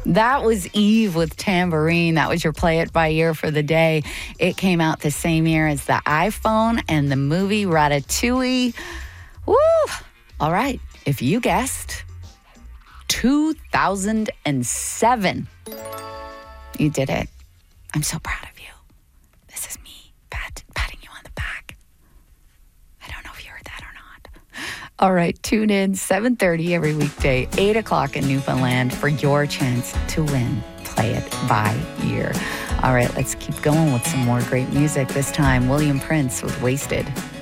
That was Eve with Tambourine. That was your Play It By Ear for the day. It came out the same year as the iPhone and the movie Ratatouille. Woo! All right. If you guessed 2007, you did it. I'm so proud of you. This is me patting you on the back. I don't know if you heard that or not. All right, tune in 7:30 every weekday, 8 o'clock in Newfoundland for your chance to win Play It By Ear. All right, let's keep going with some more great music. This time, William Prince with Wasted.